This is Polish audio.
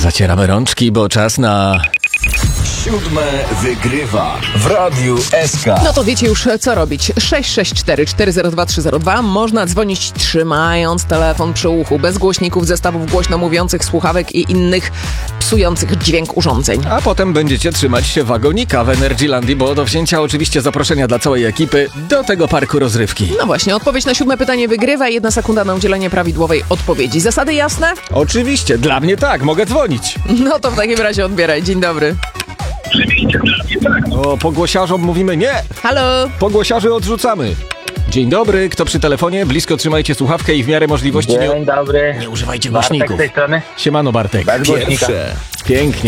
Zacieramy rączki, bo czas na... Siódme wygrywa w Radiu SK. No to wiecie już co robić. 664 402 302. Można dzwonić trzymając telefon przy uchu, bez głośników, zestawów głośno mówiących, słuchawek i innych psujących dźwięk urządzeń. A potem będziecie trzymać się wagonika w Energylandii, bo do wzięcia oczywiście zaproszenia dla całej ekipy do tego parku rozrywki. No właśnie, odpowiedź na 7 pytanie wygrywa. 1 sekunda na udzielenie prawidłowej odpowiedzi. Zasady jasne? Oczywiście, dla mnie tak, mogę dzwonić. No to w takim razie odbieraj. Dzień dobry. O, pogłosiarzom mówimy nie, Halo? pogłosiarzy odrzucamy. Dzień dobry, kto przy telefonie? Blisko trzymajcie słuchawkę i w miarę możliwości Dzień dobry. nie używajcie Bartek głośników. z tej strony. Siemano Bartek. Bez głośnika. Pięknie.